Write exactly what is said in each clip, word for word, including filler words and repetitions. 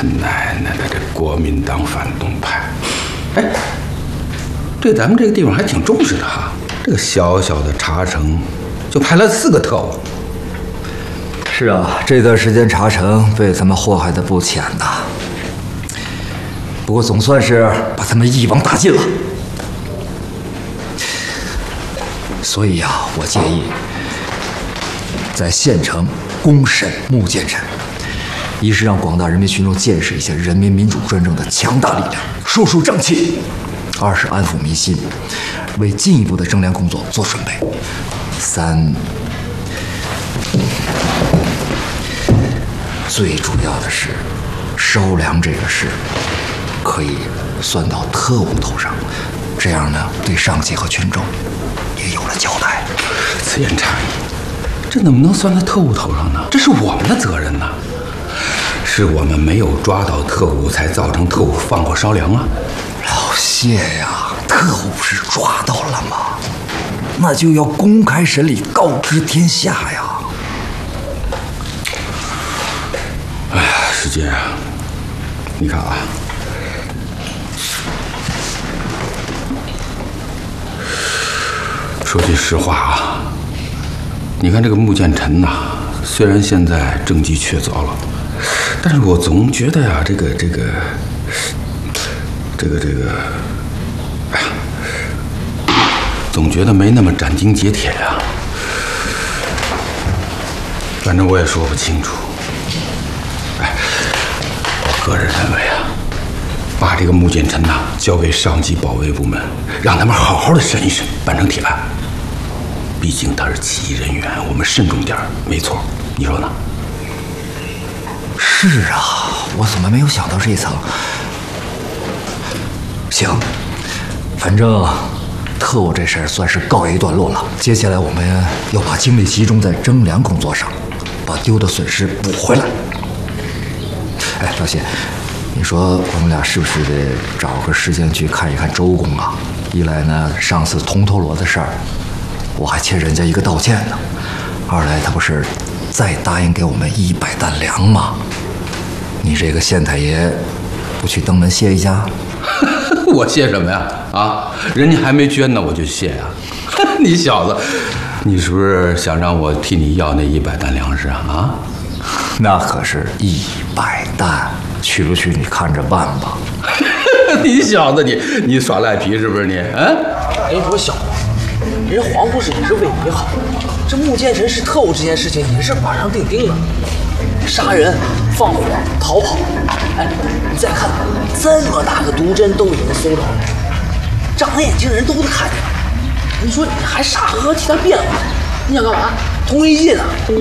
奶奶的，这国民党反动派，哎，对咱们这个地方还挺重视的哈。这个小小的茶城，就派了四个特务。 是啊，这段时间茶城被他们祸害的不浅呐。不过总算是把他们一网打尽了。所以呀、啊，我建议在县城公审穆剑臣，一是让广大人民群众见识一下人民民主专政的强大力量，树树正气；二是安抚民心，为进一步的征粮工作做准备；三，最主要的是收粮这个事可以算到特务头上，这样呢，对上级和群众也有了交代。 此言差矣，这怎么能算在特务头上呢？这是我们的责任呐，是我们没有抓到特务，才造成特务放火烧粮啊！ 老谢呀，特务不是抓到了吗？那就要公开审理，告知天下呀！ 哎呀，师姐啊，你看啊，说句实话啊，你看这个穆剑臣呐，虽然现在政绩确凿了，但是我总觉得呀，这个这个这个这个，哎呀，总觉得没那么斩钉截铁呀。反正我也说不清楚。哎，我个人认为啊，把这个穆剑臣呐交给上级保卫部门，让他们好好的审一审，办成铁案。毕竟他是起义人员，我们慎重点没错，你说呢？ 是啊，我怎么没有想到这一层？行，反正特务这事儿算是告一段落了。接下来我们要把精力集中在征粮工作上，把丢的损失补回来。哎，老谢，你说我们俩是不是得找个时间去看一看周公啊？一来呢，上次铜头螺的事儿，我还欠人家一个道歉呢；二来他不是再答应给我们一百担粮吗？你这个县太爷不去登门谢一下？ 我谢什么呀？啊，人家还没捐呢，我就谢呀、啊！你小子，你是不是想让我替你要那一百担粮食啊？啊， 那可是一百担，去不去你看着办吧。 你小子，你你耍赖皮是不是你？嗯？ 人说小王，人黄护士也是为你好，这穆剑臣是特务这件事情也是板上钉钉的，杀人、放火、逃跑，哎，你再看，这么大个毒针都已经搜着了，长眼睛人都看见了。你说你还傻呵呵替他辩护，你想干嘛？图一计呢？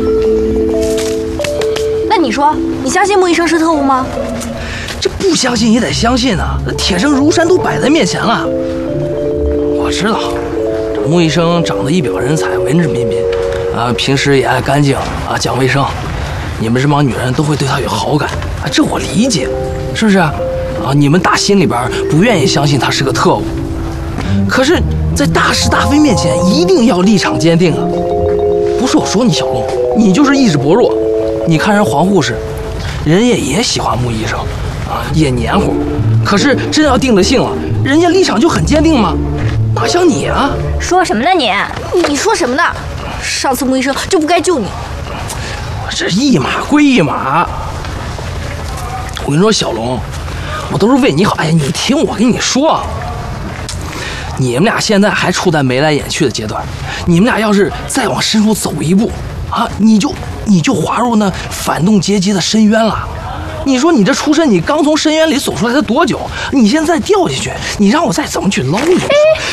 那你说，你相信穆医生是特务吗？ 这不相信也得相信啊！铁证如山都摆在面前了。我知道，这穆医生长得一表人才，文质彬彬，啊，平时也爱干净啊，讲卫生。你们这帮女人都会对他有好感啊，这我理解，是不是啊？啊，你们打心里边不愿意相信他是个特务，可是，在大是大非面前，一定要立场坚定啊！不是我说你小龙，你就是意志薄弱。你看人黄护士，人家也喜欢穆医生，啊，也黏糊，可是真要定了性了，人家立场就很坚定吗？哪像你啊？ 说什么呢你？你说什么呢？上次穆医生就不该救你。 这一码归一码。我跟你说，小龙，我都是为你好。哎呀，你听我跟你说，你们俩现在还处在眉来眼去的阶段，你们俩要是再往深处走一步啊，你就你就滑入那反动阶级的深渊了。你说你这出身，你刚从深渊里走出来才多久？你现在掉下去，你让我再怎么去捞你？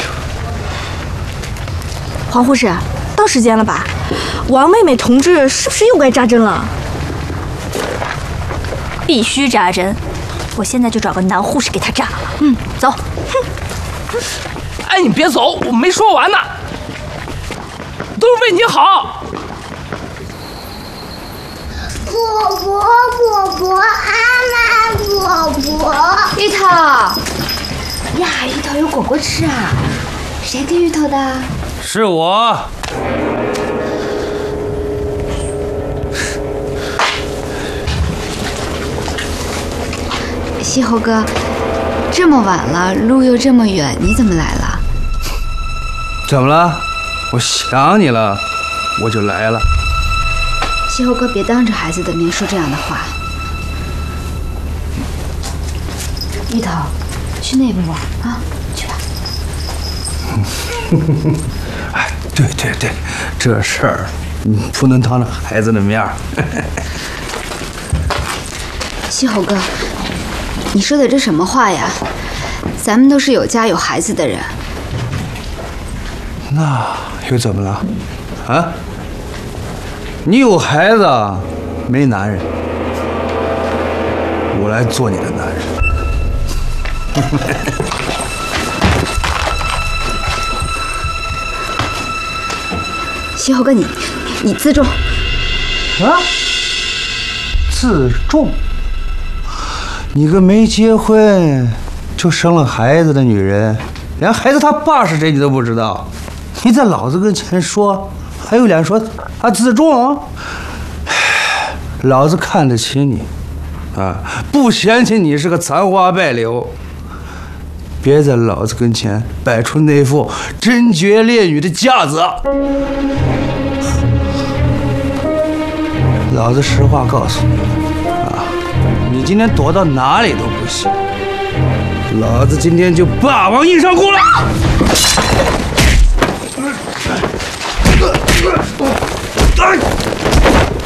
黄护士，到时间了吧？王妹妹同志是不是又该扎针了？必须扎针！我现在就找个男护士给她扎。嗯，走。哼。 哎，你别走，我没说完呢，都是为你好。 果果果果，阿妈果果。 芋头呀，芋头有果果吃啊？谁给芋头的？ 是我。 西侯哥，这么晚了，路又这么远，你怎么来了？ 怎么了？我想你了，我就来了。 西侯哥，别当着孩子的面说这样的话。芋头，去那边玩啊，去吧。 哎，对对对，这事儿你不能当着孩子的面儿。 西侯哥，你说的这什么话呀？咱们都是有家有孩子的人。 那又怎么了？啊？你有孩子，没男人，我来做你的男人。 西侯哥，你你自重啊？自重？你个没结婚就生了孩子的女人，连孩子他爸是谁你都不知道，你在老子跟前说，还有脸说他自重？老子看得起你，啊，不嫌弃你是个残花败柳。别在老子跟前摆出那副贞洁烈女的架子。老子实话告诉你啊，你今天躲到哪里都不行，老子今天就霸王硬上弓了。哎